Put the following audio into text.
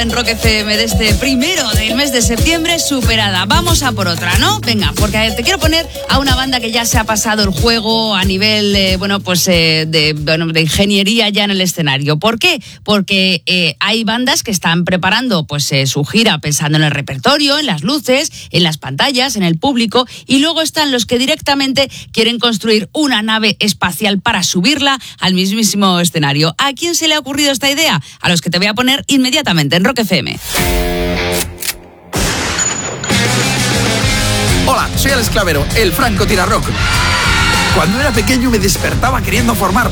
en Rock FM de este primero del mes de septiembre superada. Vamos a por otra, ¿no? Venga, porque te quiero poner a una banda que ya se ha pasado el juego a nivel, de ingeniería ya en el escenario. ¿Por qué? Porque hay bandas que están preparando su gira pensando en el repertorio, en las luces, en las pantallas, en el público, y luego están los que directamente quieren construir una nave espacial para subirla al mismísimo escenario. ¿A quién se le ha ocurrido esta idea? A los que te voy a poner inmediatamente en Rock FM. Hola, soy Alex Clavero, el Franco Tirarrock. Cuando era pequeño me despertaba queriendo formar